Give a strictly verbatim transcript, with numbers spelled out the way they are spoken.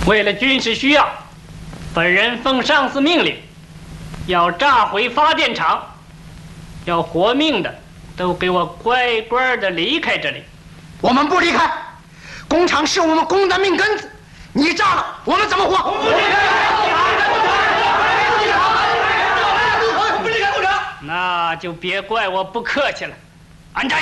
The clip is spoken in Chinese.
为了军事需要，本人奉上司命令，要炸毁发电厂，要活命的都给我乖乖的离开这里。 我们不离开，工厂是我们工的命根子，你炸了，我们怎么活？我们不离开，不离开工厂。 那就别怪我不客气了。 安斋。